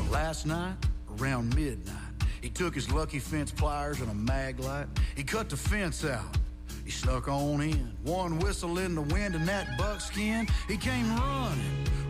Last night, around midnight, he took his lucky fence pliers and a mag light. He cut the fence out. He snuck on in. One whistle in the wind and that buckskin. He came running